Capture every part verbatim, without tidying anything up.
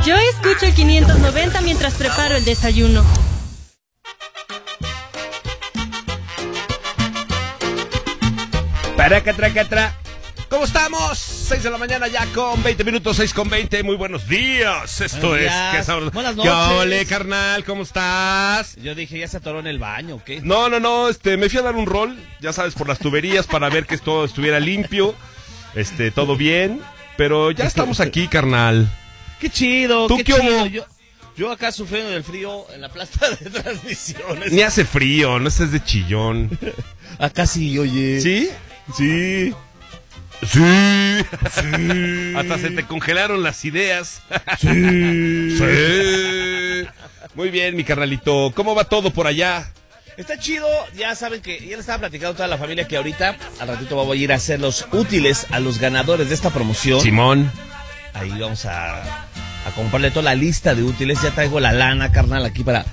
Yo escucho el quinientos noventa mientras preparo el desayuno. Para que tra que tra. ¿Cómo estamos? seis de la mañana ya con veinte minutos, seis con veinte. Muy buenos días. Esto Buenos es. días. ¿Qué sabroso? Buenas ¿Qué noches. ole, carnal? ¿Cómo estás? Yo dije, ya se atoró en el baño, ¿o qué? No, no, no. Este, me fui a dar un rol, ya sabes, por las tuberías para ver que todo estuviera limpio. Este, todo bien. Pero ya estamos aquí, carnal. Qué chido, ¿Tú qué, qué chido. hubo? Yo, yo acá sufriendo del frío en la planta de transmisiones. Ni hace frío, no estés de chillón. Acá sí, oye. ¿Sí? Sí. Sí. Sí. Hasta se te congelaron las ideas. Sí. Sí. Muy bien, mi carnalito. ¿Cómo va todo por allá? Está chido, ya saben que ya les estaba platicando a toda la familia que ahorita al ratito vamos a ir a hacer los útiles a los ganadores de esta promoción. Simón. Ahí vamos a, a comprarle toda la lista de útiles. Ya traigo la lana, carnal, aquí para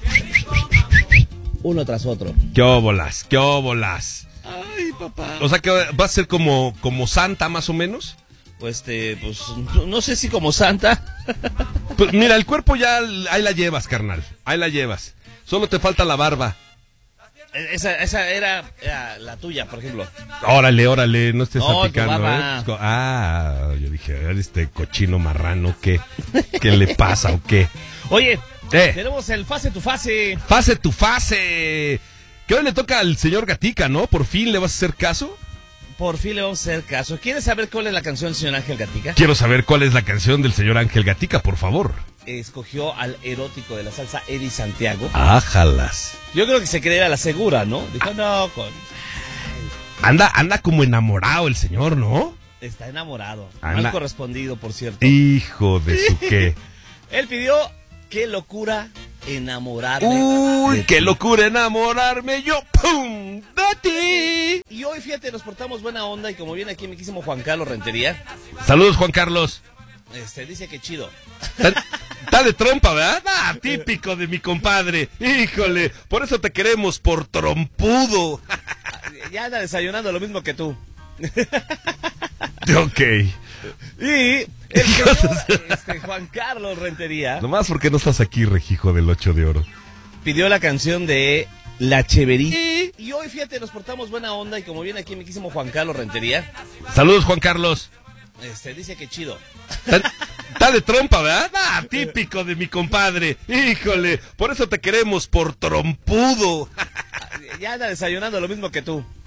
uno tras otro. ¿Qué óbolas? ¿Qué óbolas? Ay, papá. O sea que va a ser como, como Santa, más o menos. Pues, este, pues, no sé si como Santa. Pues mira, el cuerpo ya ahí la llevas, carnal. Ahí la llevas. Solo te falta la barba. Esa, esa era, era la tuya, por ejemplo. Órale, órale, no estés No, tu salpicando, barba. ¿eh? Ah, yo dije, a ver, este cochino marrano, ¿qué? ¿Qué le pasa o qué? Oye, Eh. tenemos el fase tu fase. Fase tu fase. Que hoy le toca al señor Gatica, ¿no? ¿Por fin le vas a hacer caso? Por fin le vamos a hacer caso. ¿Quieres saber cuál es la canción del señor Ángel Gatica? Quiero saber cuál es la canción del señor Ángel Gatica, por favor. Escogió al erótico de la salsa, Eddie Santiago. Ájalas. Yo creo que se creía la segura, ¿no? Dijo, no, con... Anda, anda como enamorado el señor, ¿no? Está enamorado. Anda. Mal correspondido, por cierto. Hijo de su qué. Él pidió, qué locura enamorarme. Uy, de qué ti. locura enamorarme yo, ¡pum! De ti. Y hoy, fíjate, nos portamos buena onda y como viene aquí mi quísimo Juan Carlos Rentería, Saludos, Juan Carlos. este, dice que chido. Está, está de trompa, ¿verdad? Ah, típico de mi compadre. Híjole, por eso te queremos, por trompudo. Ya anda desayunando lo mismo que tú. Ok. Y el señor este, Juan Carlos Rentería Nomás porque no estás aquí, rejijo del ocho de oro. pidió la canción de La Cheverita. Y hoy, fíjate, nos portamos buena onda y como viene aquí mi quísimo Juan Carlos Rentería, Saludos, Juan Carlos. este, dice que chido. Está, está de trompa, ¿verdad? Ah, típico de mi compadre. Híjole, por eso te queremos, por trompudo. Ya anda desayunando lo mismo que tú.